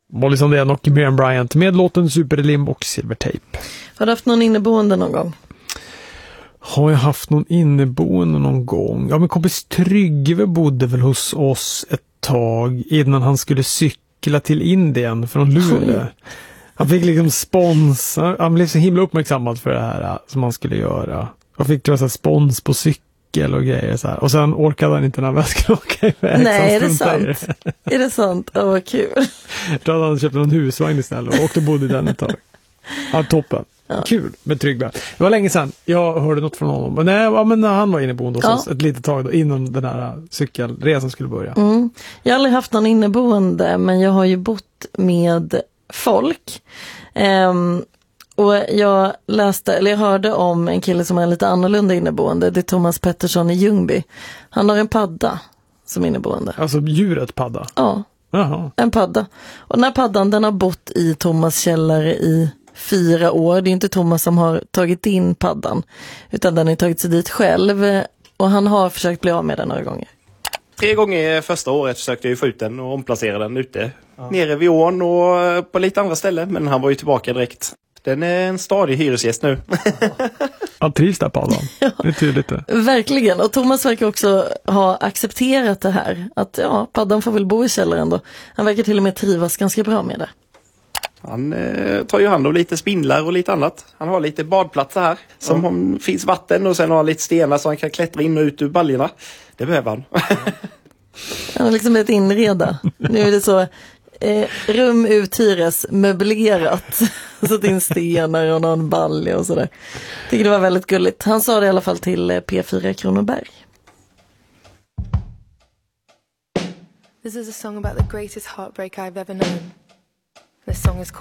Molly Sandén och Miriam Bryant med låten Superlim och Silvertape. Har du haft någon inneboende någon gång? Har jag haft någon inneboende någon gång? Ja, men kompis Tryggve bodde väl hos oss ett tag innan han skulle cykla till Indien från Luleå. Han fick liksom sponsor. Han blev så himla uppmärksammad för det här som han skulle göra. Han fick så här spons på cykel och grejer så här. Och sen orkade han inte när han skulle åka iväg. Nej, är det sant? Är det sant? Åh, vad kul. Då hade han köpt en husvagn istället och åkte och bodde den ett tag. Ja, toppen. Ja. Kul med Tryggve. Det var länge sedan jag hörde något från honom. Men han var inneboende hos oss ett litet tag då, innan den här cykelresan skulle börja. Jag har aldrig haft någon inneboende, men jag har ju bott med folk. Och jag hörde om en kille som är lite annorlunda inneboende. Det är Thomas Pettersson i Ljungby. Han har en padda som inneboende. Alltså djuret padda? Ja, Jaha. En padda. Och den här paddan, den har bott i Thomas källare i 4 år. Det är inte Thomas som har tagit in paddan, utan den har tagit sig dit själv. Och han har försökt bli av med den några gånger. 3 gånger första året försökte jag få ut den och omplacera den ute. Nere vid ån och på lite andra ställen. Men han var ju tillbaka direkt. Den är en stadig hyresgäst nu. Han trivs där paddan. Ja. Det är tydligt det. Verkligen. Och Thomas verkar också ha accepterat det här. Att paddan får väl bo i källaren då. Han verkar till och med trivas ganska bra med det. Han tar ju hand om lite spindlar och lite annat. Han har lite badplatser här. Som finns vatten och sen har han lite stenar så han kan klättra in och ut ur baljorna. Det behöver han. Han har liksom ett inreda. Nu är det så rum uthyres möblerat. Så det är stenar och någon balja och sådär. Tycker det var väldigt gulligt. Han sa det i alla fall till P4 Kronoberg. This is a song about the greatest heartbreak I've ever known. This song is called